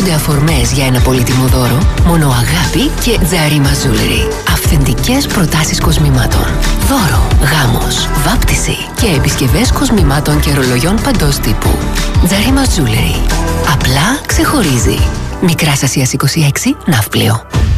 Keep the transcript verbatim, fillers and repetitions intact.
Ψάχνονται αφορμές για ένα πολύτιμο δώρο? Μόνο αγάπη και Τζαρίμα Jewelry. Αυθεντικές προτάσεις κοσμημάτων. Δώρο, γάμος, βάπτιση και επισκευές κοσμημάτων και ρολογιών παντός τύπου. Τζαρίμα Jewelry. Απλά ξεχωρίζει. Μικράς Ασίας είκοσι έξι, Ναύπλιο.